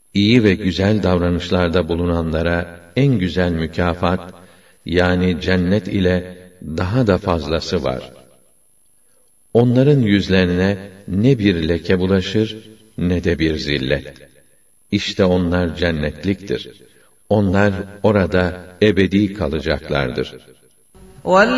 İyi ve güzel davranışlarda bulunanlara en güzel mükafat, yani cennet ile daha da fazlası var. Onların yüzlerine ne bir leke bulaşır, ne de bir zillet. İşte onlar cennetliktir. Onlar orada ebedi kalacaklardır.